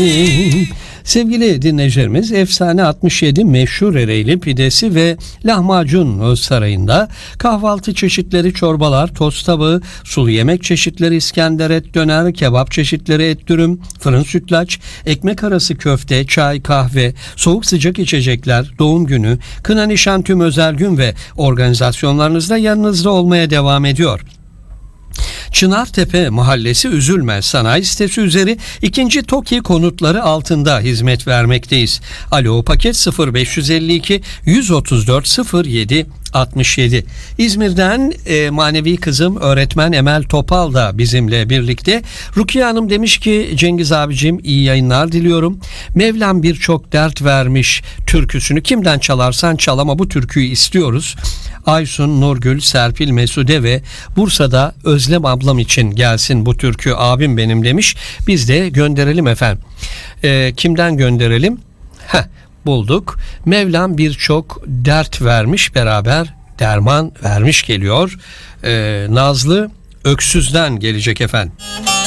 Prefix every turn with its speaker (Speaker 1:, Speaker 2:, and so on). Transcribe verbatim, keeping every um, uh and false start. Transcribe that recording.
Speaker 1: Ereğli. Sevgili dinleyicilerimiz, efsane altmış yedi meşhur Ereğli pidesi ve lahmacun sarayında kahvaltı çeşitleri, çorbalar, tost tabağı, sulu yemek çeşitleri, İskender et döner, kebap çeşitleri, et dürüm, fırın sütlaç, ekmek arası köfte, çay, kahve, soğuk sıcak içecekler, doğum günü, kına, nişan, tüm özel gün ve organizasyonlarınızda yanınızda olmaya devam ediyor. Çınartepe Mahallesi Üzülme Sanayi Sitesi üzeri ikinci TOKİ konutları altında hizmet vermekteyiz. Alo, paket sıfır beş yüz elli iki yüz otuz dört sıfır yedi altmış yedi. İzmir'den e, manevi kızım öğretmen Emel Topal da bizimle birlikte. Rukiye Hanım demiş ki, Cengiz abicim iyi yayınlar diliyorum. Mevlam birçok dert vermiş türküsünü kimden çalarsan çal ama bu türküyü istiyoruz. Aysun, Nurgül, Serpil, Mesude ve Bursa'da Özlem ablam için gelsin bu türkü abim benim demiş. Biz de gönderelim efendim. E, kimden gönderelim? Heh, bulduk. Mevlam birçok dert vermiş, beraber derman vermiş geliyor. Ee, Nazlı Öksüz'den gelecek efendim.